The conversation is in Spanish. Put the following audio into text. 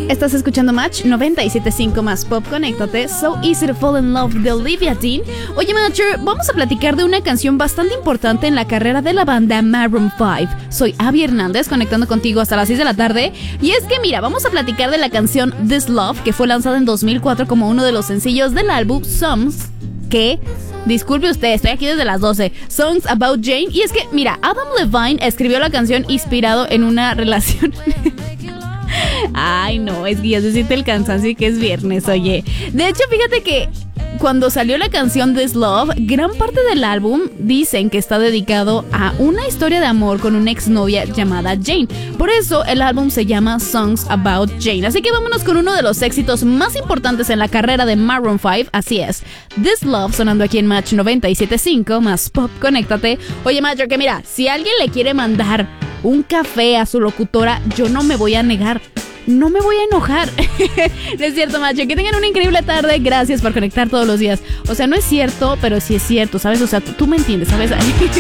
Estás escuchando Match 97.5 más Pop. Conéctate. So Easy to Fall in Love de Olivia Dean. Oye, Matcher, vamos a platicar de una canción bastante importante en la carrera de la banda Maroon 5. Soy Abby Hernández, conectando contigo hasta las 6 de la tarde. Y es que mira, vamos a platicar de la canción This Love, que fue lanzada en 2004 como uno de los sencillos del álbum Songs, que... disculpe usted, estoy aquí desde las 12. Songs About Jane. Y es que, mira, Adam Levine escribió la canción inspirado en una relación... Ay, no, es que ya se siente el cansancio y que es viernes, oye. De hecho, fíjate que cuando salió la canción This Love, gran parte del álbum dicen que está dedicado a una historia de amor con una exnovia llamada Jane. Por eso el álbum se llama Songs About Jane. Así que vámonos con uno de los éxitos más importantes en la carrera de Maroon 5. Así es, This Love, sonando aquí en Match 97.5 más Pop. Conéctate. Oye, Macho, que mira, si alguien le quiere mandar un café a su locutora, yo no me voy a negar. No me voy a enojar. No es cierto, Macho. Que tengan una increíble tarde. Gracias por conectar todos los días. O sea, no es cierto, pero sí es cierto, ¿sabes? O sea, tú me entiendes, ¿sabes?